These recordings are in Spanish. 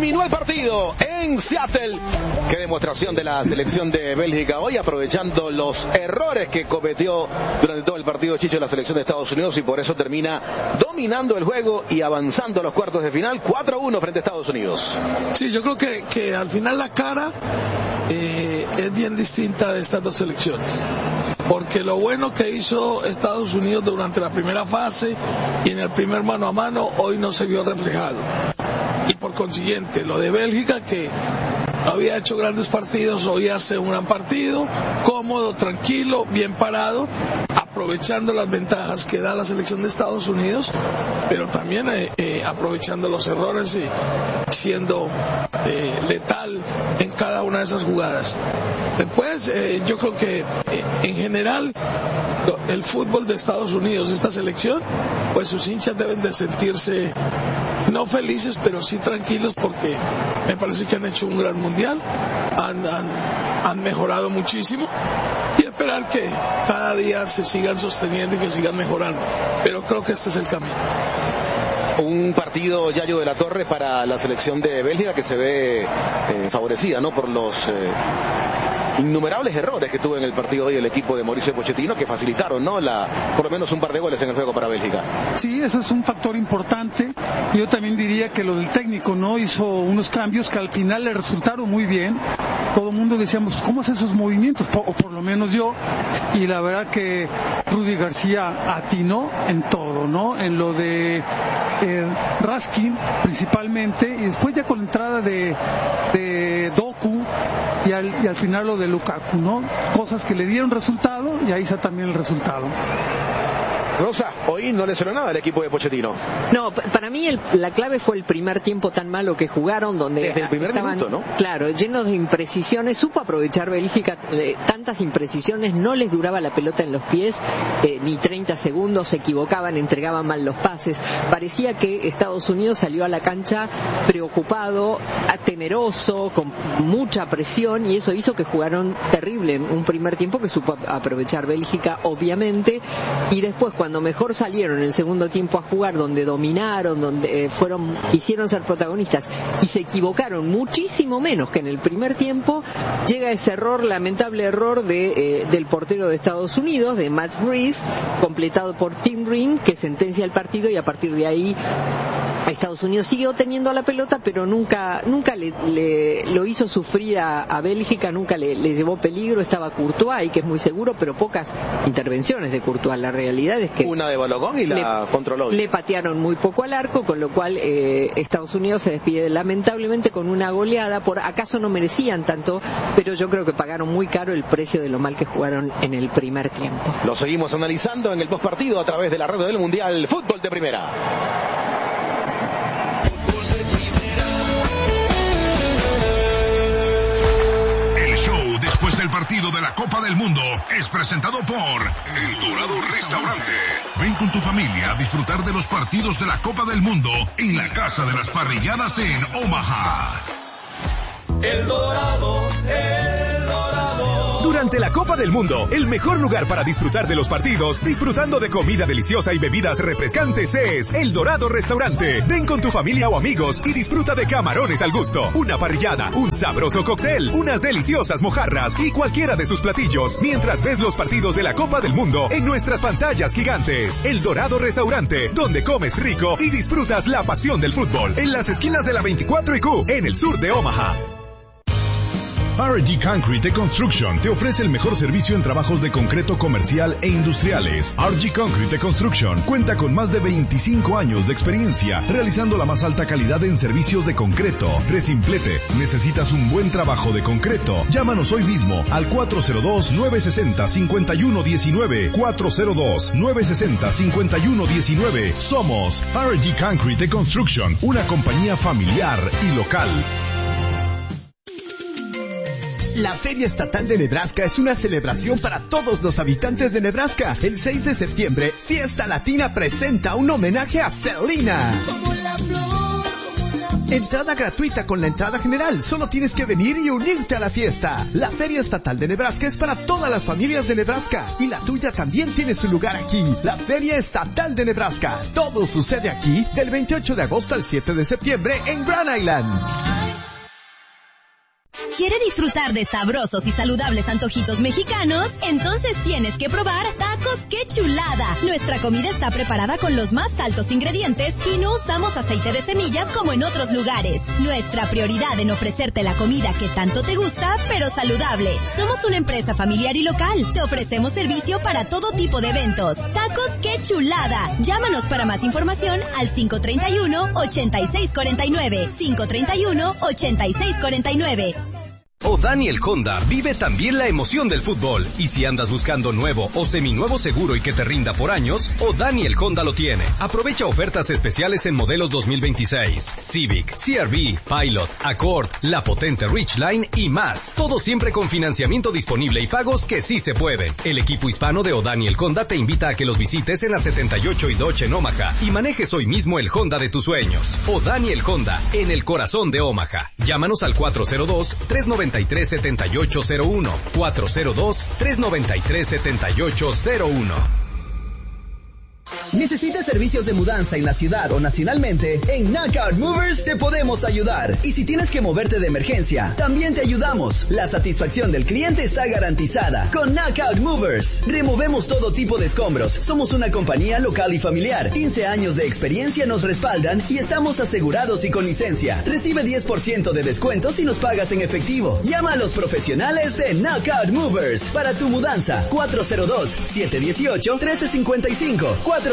dominó el partido en Seattle. Qué demostración de la selección de Bélgica hoy, aprovechando los errores que cometió durante todo el partido Chicho la selección de Estados Unidos, y por eso termina dominando el juego y avanzando a los cuartos de final 4-1 frente a Estados Unidos. Sí, yo creo que al final la cara es bien distinta de estas dos selecciones, porque lo bueno que hizo Estados Unidos durante la primera fase y en el primer mano a mano hoy no se vio reflejado, y por consiguiente lo de Bélgica, que había hecho grandes partidos, hoy hace un gran partido, cómodo, tranquilo, bien parado, aprovechando las ventajas que da la selección de Estados Unidos, pero también aprovechando los errores y siendo letal en cada una de esas jugadas. Después, yo creo que en general el fútbol de Estados Unidos, esta selección, pues sus hinchas deben de sentirse no felices, pero sí tranquilos, porque me parece que han hecho un gran mundial, han mejorado muchísimo, y esperar que cada día se sigan sosteniendo y que sigan mejorando, pero creo que este es el camino. Un partido, Yayo de la Torre, para la selección de Bélgica, que se ve favorecida, ¿no?, por los innumerables errores que tuvo en el partido hoy el equipo de Mauricio Pochettino, que facilitaron, ¿no?, por lo menos un par de goles en el juego para Bélgica. Sí, eso es un factor importante. Yo también diría que lo del técnico, ¿no?, hizo unos cambios que al final le resultaron muy bien. Todo el mundo decíamos, ¿cómo hace esos movimientos? O por lo menos yo. Y la verdad que Rudy García atinó en todo, ¿no? En lo de Raskin principalmente, y después ya con la entrada de Doku y al final lo de Lukaku, ¿no? Cosas que le dieron resultado, y ahí está también el resultado. Rosa, hoy no le sonó nada al equipo de Pochettino. No, para mí la clave fue el primer tiempo tan malo que jugaron, donde desde el primer minuto, ¿no? Claro, llenos de imprecisiones. Supo aprovechar Bélgica tantas imprecisiones, no les duraba la pelota en los pies ni 30 segundos, se equivocaban, entregaban mal los pases. Parecía que Estados Unidos salió a la cancha preocupado, temeroso, con mucha presión, y eso hizo que jugaron terrible en un primer tiempo que supo aprovechar Bélgica, obviamente, y después cuando mejor salieron en el segundo tiempo a jugar, donde dominaron, donde quisieron ser protagonistas y se equivocaron muchísimo menos que en el primer tiempo, llega ese error, lamentable error del portero de Estados Unidos, de Matt Reese, completado por Tim Ring, que sentencia el partido, y a partir de ahí Estados Unidos siguió teniendo la pelota, pero nunca lo hizo sufrir a Bélgica, nunca le llevó peligro. Estaba Courtois, que es muy seguro, pero pocas intervenciones de Courtois. La realidad es que una de Balogun y la controló. Le patearon muy poco al arco, con lo cual Estados Unidos se despide lamentablemente con una goleada. Por acaso no merecían tanto, pero yo creo que pagaron muy caro el precio de lo mal que jugaron en el primer tiempo. Lo seguimos analizando en el postpartido a través de la radio del Mundial Fútbol de Primera. Después del partido de la Copa del Mundo es presentado por El Dorado Restaurante. Ven con tu familia a disfrutar de los partidos de la Copa del Mundo en la Casa de las Parrilladas en Omaha. El Dorado, El Dorado. Durante la Copa del Mundo, el mejor lugar para disfrutar de los partidos, disfrutando de comida deliciosa y bebidas refrescantes, es El Dorado Restaurante. Ven con tu familia o amigos y disfruta de camarones al gusto, una parrillada, un sabroso cóctel, unas deliciosas mojarras y cualquiera de sus platillos, mientras ves los partidos de la Copa del Mundo en nuestras pantallas gigantes. El Dorado Restaurante, donde comes rico y disfrutas la pasión del fútbol, en las esquinas de la 24 y Q, en el sur de Omaha. RG Concrete Construction te ofrece el mejor servicio en trabajos de concreto comercial e industriales. RG Concrete Construction cuenta con más de 25 años de experiencia realizando la más alta calidad en servicios de concreto. Resimplete, ¿necesitas un buen trabajo de concreto? Llámanos hoy mismo al 402-960-5119. 402-960-5119. Somos RG Concrete Construction, una compañía familiar y local. La Feria Estatal de Nebraska es una celebración para todos los habitantes de Nebraska. El 6 de septiembre, Fiesta Latina presenta un homenaje a Selena. Entrada gratuita con la entrada general. Solo tienes que venir y unirte a la fiesta. La Feria Estatal de Nebraska es para todas las familias de Nebraska. Y la tuya también tiene su lugar aquí. La Feria Estatal de Nebraska. Todo sucede aquí del 28 de agosto al 7 de septiembre en Grand Island. ¿Quiere disfrutar de sabrosos y saludables antojitos mexicanos? Entonces tienes que probar Tacos ¡Qué Chulada! Nuestra comida está preparada con los más altos ingredientes y no usamos aceite de semillas como en otros lugares. Nuestra prioridad en ofrecerte la comida que tanto te gusta, pero saludable. Somos una empresa familiar y local. Te ofrecemos servicio para todo tipo de eventos. Tacos ¡Qué Chulada! Llámanos para más información al 531-8649. 531-8649. O'Daniel Honda vive también la emoción del fútbol. Y si andas buscando nuevo o seminuevo seguro y que te rinda por años, O'Daniel Honda lo tiene. Aprovecha ofertas especiales en modelos 2026, Civic, CR-V, Pilot, Accord, la potente Ridgeline y más. Todo siempre con financiamiento disponible y pagos que sí se pueden. El equipo hispano de O'Daniel Honda te invita a que los visites en la 78 y Dodge en Omaha y manejes hoy mismo el Honda de tus sueños. O'Daniel Honda, en el corazón de Omaha. Llámanos al 402-393-7801. 402-393-7801. ¿Necesitas servicios de mudanza en la ciudad o nacionalmente? En Knockout Movers te podemos ayudar. Y si tienes que moverte de emergencia, también te ayudamos. La satisfacción del cliente está garantizada. Con Knockout Movers, removemos todo tipo de escombros. Somos una compañía local y familiar. 15 años de experiencia nos respaldan y estamos asegurados y con licencia. Recibe 10% de descuento si nos pagas en efectivo. Llama a los profesionales de Knockout Movers para tu mudanza. 402-718-1355.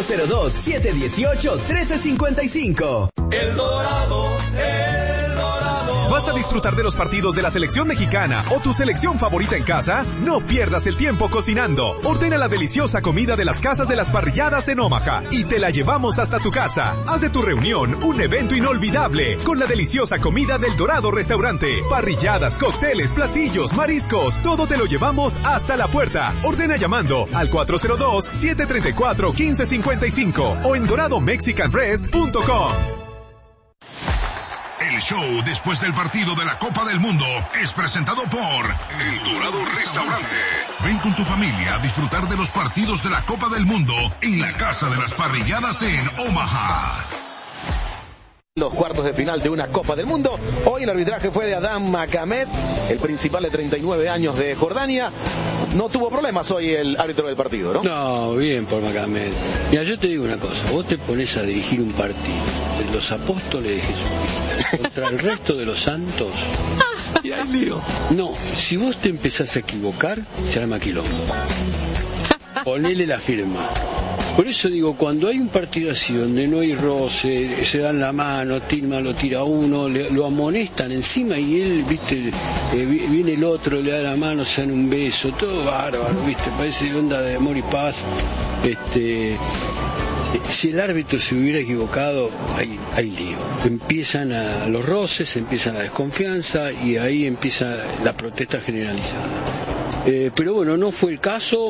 402-718-1355. El Dorado, El Dorado. ¿Vas a disfrutar de los partidos de la selección mexicana o tu selección favorita en casa? No pierdas el tiempo cocinando. Ordena la deliciosa comida de las casas de las parrilladas en Omaha y te la llevamos hasta tu casa. Haz de tu reunión un evento inolvidable con la deliciosa comida del Dorado Restaurante. Parrilladas, cócteles, platillos, mariscos, todo te lo llevamos hasta la puerta. Ordena llamando al 402-734-1555 o en doradomexicanrest.com. El show después del partido de la Copa del Mundo es presentado por El Dorado Restaurante. Ven con tu familia a disfrutar de los partidos de la Copa del Mundo en la Casa de las Parrilladas en Omaha. Los cuartos de final de una Copa del Mundo. Hoy el arbitraje fue de Adam Makamed, el principal de 39 años de Jordania. No tuvo problemas hoy el árbitro del partido, ¿no? No, bien por Makamed. Mira, yo te digo una cosa, vos te pones a dirigir un partido de los apóstoles de Jesucristo contra el resto de los santos. Y hay lío. No, si vos te empezás a equivocar, se arma quilombo. Ponele la firma. Por eso digo, cuando hay un partido así donde no hay roce, se dan la mano, Tillman lo tira a uno, lo amonestan encima y él, viste, viene el otro, le da la mano, se dan un beso, todo bárbaro, viste, parece onda de amor y paz. Si el árbitro se hubiera equivocado, hay lío. Empiezan los roces, empieza la desconfianza y ahí empieza la protesta generalizada. Pero bueno, no fue el caso.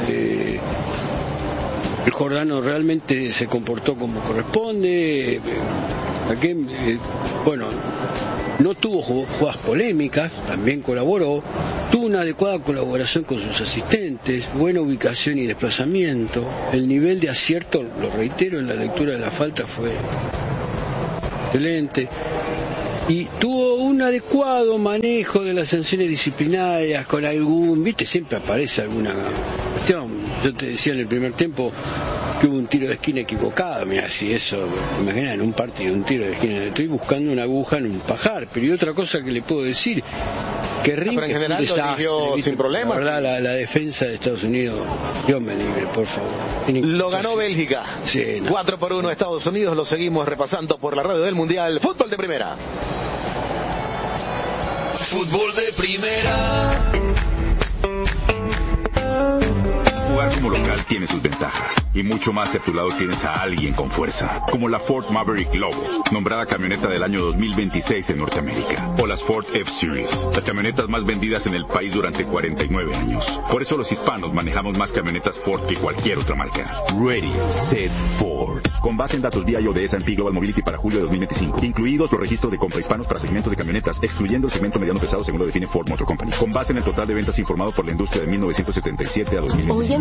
El jordano realmente se comportó como corresponde. Bueno, no tuvo jugadas polémicas, también colaboró. Tuvo una adecuada colaboración con sus asistentes, buena ubicación y desplazamiento. El nivel de acierto, lo reitero, en la lectura de la falta fue excelente. Y tuvo un adecuado manejo de las sanciones disciplinarias con viste, siempre aparece alguna cuestión. Yo te decía en el primer tiempo que hubo un tiro de esquina equivocado. Mira, si eso, imagina en un partido un tiro de esquina, estoy buscando una aguja en un pajar. Pero y otra cosa que le puedo decir, que Ring en general lo dirigió sin problemas. La verdad, la defensa de Estados Unidos, Dios me libre, por favor. Lo ganó Bélgica. Sí, no. 4-1 Estados Unidos. Lo seguimos repasando por la radio del Mundial. Fútbol de primera. Fútbol de primera. Jugar como local tiene sus ventajas, y mucho más si a tu lado tienes a alguien con fuerza, como la Ford Maverick Lobo, nombrada camioneta del año 2026 en Norteamérica, o las Ford F-Series, las camionetas más vendidas en el país durante 49 años. Por eso los hispanos manejamos más camionetas Ford que cualquier otra marca. Ready, Set, Ford. Con base en datos DIO de S&P Global Mobility para julio de 2025, incluidos los registros de compra hispanos para segmentos de camionetas, excluyendo el segmento mediano pesado según lo define Ford Motor Company. Con base en el total de ventas informado por la industria de 1977 a 2025.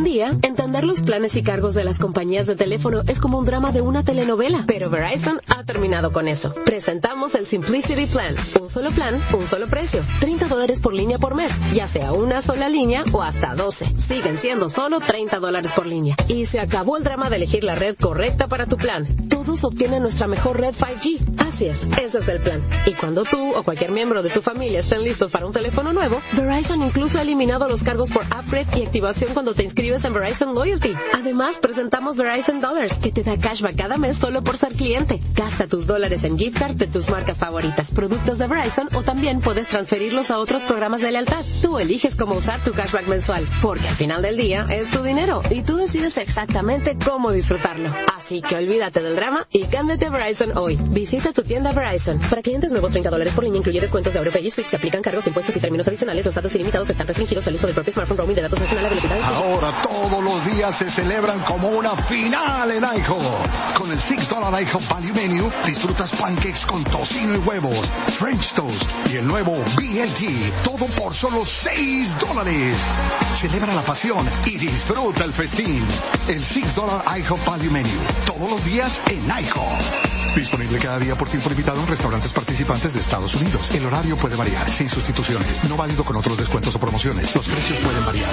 día, entender los planes y cargos de las compañías de teléfono es como un drama de una telenovela, pero Verizon ha terminado con eso. Presentamos el Simplicity Plan. Un solo plan, un solo precio. $30 por línea por mes, ya sea una sola línea o hasta 12. Siguen siendo solo $30 por línea. Y se acabó el drama de elegir la red correcta para tu plan. Todos obtienen nuestra mejor red 5G. Así es, ese es el plan. Y cuando tú o cualquier miembro de tu familia estén listos para un teléfono nuevo, Verizon incluso ha eliminado los cargos por upgrade y activación cuando te inscribes en Verizon Loyalty. Además, presentamos Verizon Dollars, que te da cashback cada mes solo por ser cliente. Gasta tus dólares en gift card de tus marcas favoritas, productos de Verizon, o también puedes transferirlos a otros programas de lealtad. Tú eliges cómo usar tu cashback mensual, porque al final del día es tu dinero y tú decides exactamente cómo disfrutarlo. Así que olvídate del drama y cámbiate a Verizon hoy. Visita tu tienda Verizon. Para clientes nuevos, $30 por línea incluye descuentos de AuroPay y Switch. Se aplican cargos, impuestos y términos adicionales. Los datos ilimitados están restringidos al uso del propio smartphone. Roaming de datos nacional a velocidades. Ahora todos los días se celebran como una final en IHOP. Con el $6 IHOP Value Menu disfrutas pancakes con tocino y huevos, French toast y el nuevo BLT. Todo por solo $6. Celebra la pasión y disfruta el festín. El $6 IHOP Value Menu. Todos los días en IHOP. Disponible cada día por tiempo limitado en restaurantes participantes de Estados Unidos. El horario puede variar, sin sustituciones. No válido con otros descuentos o promociones. Los precios pueden variar.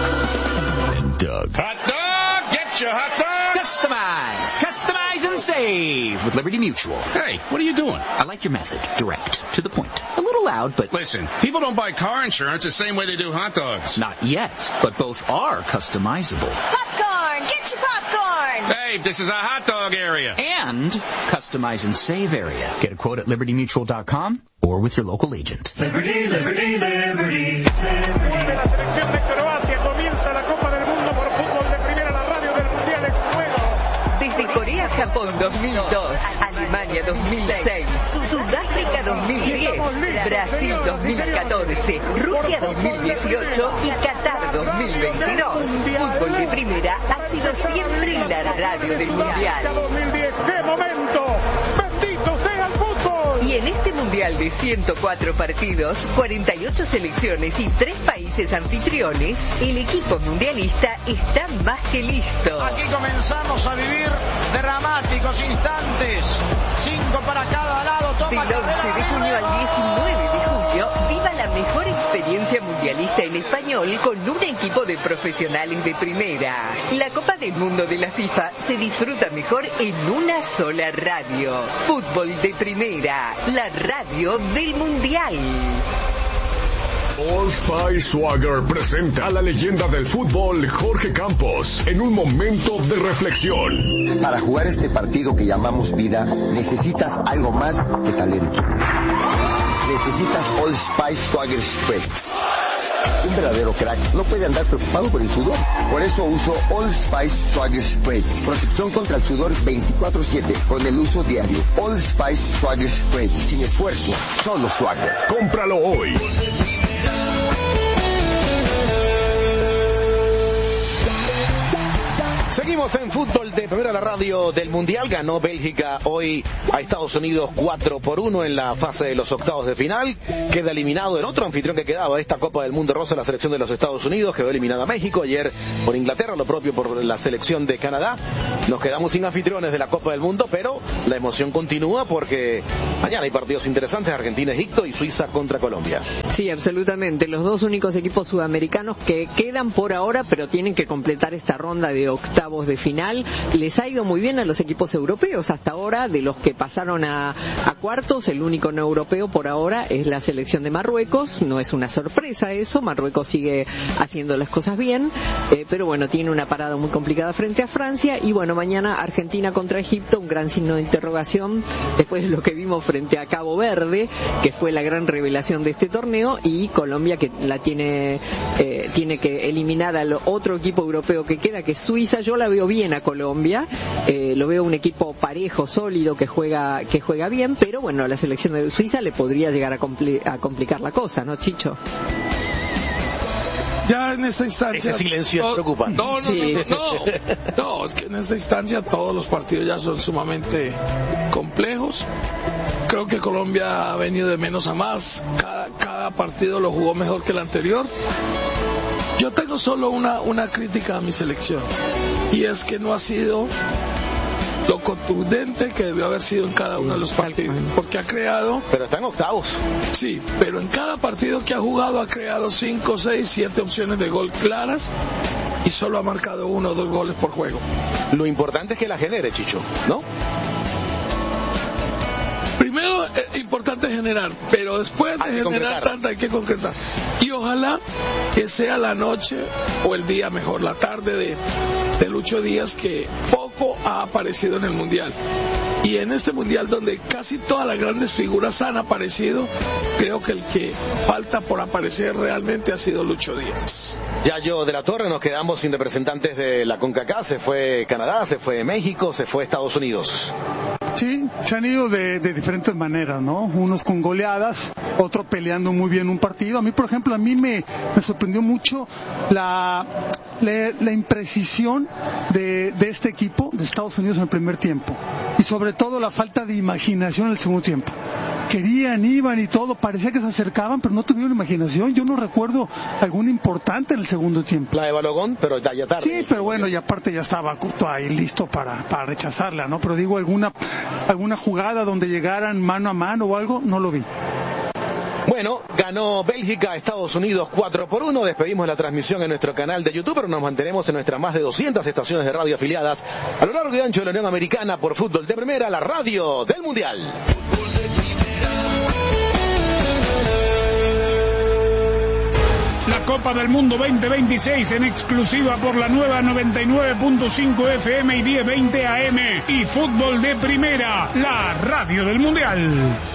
Doug. Hot dog! Get your hot dog! Customize and save with Liberty Mutual. Hey, what are you doing? I like your method. Direct. To the point. A little loud, but... Listen, people don't buy car insurance the same way they do hot dogs. Not yet, but both are customizable. Popcorn! Get your popcorn! Hey, this is a hot dog area. And customize and save area. Get a quote at libertymutual.com or with your local agent. Liberty, liberty, liberty, liberty. La selección de Croacia comienza la Copa del Mundo por fútbol de primera, la radio del Mundial en juego. Desde Corea-Japón 2002, Alemania 2006, Sudáfrica 2010, Brasil 2014, Rusia 2018 y Qatar 2022. Fútbol de primera ha sido siempre la radio del Mundial. 2010, ¡qué momento! ¡Bendito sea el fútbol! Y en este Mundial de 104 partidos, 48 selecciones y 3 países anfitriones, el equipo mundialista está más que listo. Aquí comenzamos a vivir dramáticos instantes. 5 para cada lado. Toma Del 11 de junio al 19 de julio, viva la mejor experiencia mundialista en español con un equipo de profesionales de primera. La Copa del Mundo de la FIFA se disfruta mejor en una sola radio. Fútbol de primera, la radio del Mundial. Old Spice Swagger presenta a la leyenda del fútbol Jorge Campos en un momento de reflexión. Para jugar este partido que llamamos vida, necesitas algo más que talento. Necesitas Old Spice Swagger Spread. Un verdadero crack no puede andar preocupado por el sudor. Por eso uso Old Spice Swagger Spread. Protección contra el sudor 24/7 con el uso diario. Old Spice Swagger Spread. Sin esfuerzo, solo Swagger. Cómpralo hoy. Seguimos en fútbol de primera, la radio del Mundial. Ganó Bélgica hoy a Estados Unidos 4-1 en la fase de los octavos de final. Queda eliminado el otro anfitrión que quedaba esta Copa del Mundo rosa, la selección de los Estados Unidos. Quedó eliminada México ayer por Inglaterra, lo propio por la selección de Canadá. Nos quedamos sin anfitriones de la Copa del Mundo, pero la emoción continúa porque mañana hay partidos interesantes: Argentina-Egipto y Suiza contra Colombia. Sí, absolutamente. Los dos únicos equipos sudamericanos que quedan por ahora, pero tienen que completar esta ronda de octavos de final. Les ha ido muy bien a los equipos europeos hasta ahora. De los que pasaron a cuartos, el único no europeo por ahora es la selección de Marruecos. No es una sorpresa eso, Marruecos sigue haciendo las cosas bien, pero bueno, tiene una parada muy complicada frente a Francia. Y bueno, mañana Argentina contra Egipto, un gran signo de interrogación después de lo que vimos frente a Cabo Verde, que fue la gran revelación de este torneo, y Colombia, que la tiene que eliminar al otro equipo europeo que queda, que es Suiza. Yo la veo bien a Colombia, lo veo un equipo parejo, sólido, que juega bien, pero bueno, a la selección de Suiza le podría llegar a complicar la cosa, ¿no, Chicho? Ya en esta instancia... Ese silencio es preocupante. No, es que en esta instancia todos los partidos ya son sumamente complejos. Creo que Colombia ha venido de menos a más. Cada partido lo jugó mejor que el anterior. Yo tengo solo una crítica a mi selección, y es que no ha sido lo contundente que debió haber sido en cada uno de los partidos, porque ha creado... Pero está en octavos. Sí, pero en cada partido que ha jugado ha creado 5, 6, 7 opciones de gol claras y solo ha marcado 1 o 2 goles por juego. Lo importante es que la genere, Chicho, ¿no? Primero es importante generar, pero después de generar tanta hay que concretar. Y ojalá que sea la noche o el día, mejor la tarde de Lucho Díaz, que poco ha aparecido en el Mundial. Y en este Mundial, donde casi todas las grandes figuras han aparecido, creo que el que falta por aparecer realmente ha sido Lucho Díaz. Yayo de la Torre, nos quedamos sin representantes de la CONCACAF. Se fue Canadá, se fue México, se fue Estados Unidos. Sí, se han ido de diferentes maneras, ¿no? Unos con goleadas, otros peleando muy bien un partido. A mí, por ejemplo, me sorprendió mucho la imprecisión de este equipo de Estados Unidos en el primer tiempo. Y sobre todo la falta de imaginación en el segundo tiempo. Querían, iban y todo, parecía que se acercaban, pero no tuvieron imaginación. Yo no recuerdo alguna importante en el segundo tiempo. La de Balogón, pero ya tarde. Sí, pero bueno, y aparte ya estaba Courtois ahí listo para rechazarla, ¿no? Pero digo, alguna jugada donde llegaran mano a mano o algo, no lo vi. Bueno, ganó Bélgica a Estados Unidos 4-1. Despedimos la transmisión en nuestro canal de YouTube, pero nos mantenemos en nuestras más de 200 estaciones de radio afiliadas a lo largo y ancho de la Unión Americana por Fútbol de Primera, la radio del Mundial. La Copa del Mundo 2026 en exclusiva por la nueva 99.5 FM y 1020 AM y Fútbol de Primera, la radio del Mundial.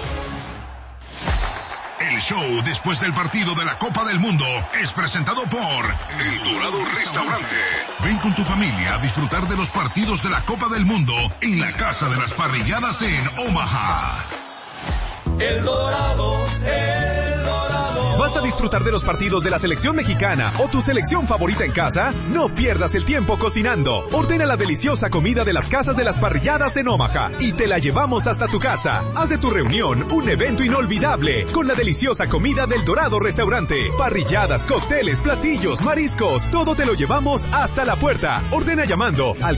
El show después del partido de la Copa del Mundo es presentado por El Dorado Restaurante. Ven con tu familia a disfrutar de los partidos de la Copa del Mundo en la Casa de las Parrilladas en Omaha. El Dorado. ¿Vas a disfrutar de los partidos de la selección mexicana o tu selección favorita en casa? No pierdas el tiempo cocinando. Ordena la deliciosa comida de las Casas de las Parrilladas en Omaha y te la llevamos hasta tu casa. Haz de tu reunión un evento inolvidable con la deliciosa comida del Dorado Restaurante. Parrilladas, cócteles, platillos, mariscos, todo te lo llevamos hasta la puerta. Ordena llamando al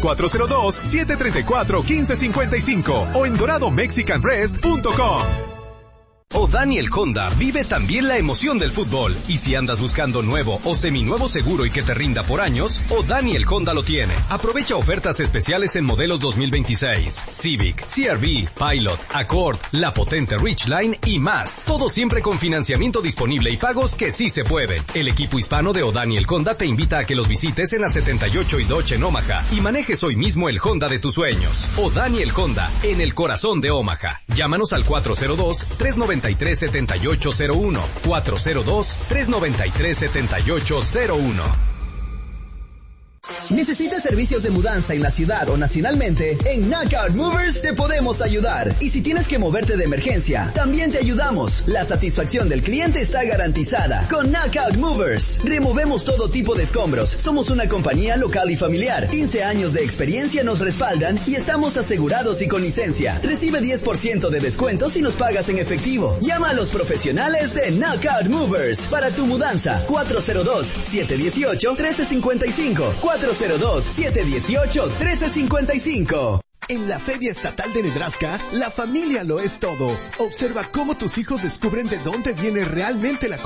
402-734-1555 o en doradomexicanrest.com. O'Daniel Honda vive también la emoción del fútbol. Y si andas buscando nuevo o seminuevo seguro y que te rinda por años, O'Daniel Honda lo tiene. Aprovecha ofertas especiales en modelos 2026, Civic, CR-V, Pilot, Accord, la potente Ridgeline y más. Todo siempre con financiamiento disponible y pagos que sí se pueden. El equipo hispano de O'Daniel Honda te invita a que los visites en la 78 y Dodge en Omaha y manejes hoy mismo el Honda de tus sueños. O'Daniel Honda, en el corazón de Omaha. Llámanos al 402-393-7801. 402-393-7801. ¿Necesitas servicios de mudanza en la ciudad o nacionalmente? En Knockout Movers te podemos ayudar. Y si tienes que moverte de emergencia, también te ayudamos. La satisfacción del cliente está garantizada. Con Knockout Movers, removemos todo tipo de escombros. Somos una compañía local y familiar. 15 años de experiencia nos respaldan y estamos asegurados y con licencia. Recibe 10% de descuento si nos pagas en efectivo. Llama a los profesionales de Knockout Movers para tu mudanza. 402-718-1355. 402-718-1355. En la Feria Estatal de Nebraska, la familia lo es todo. Observa cómo tus hijos descubren de dónde viene realmente la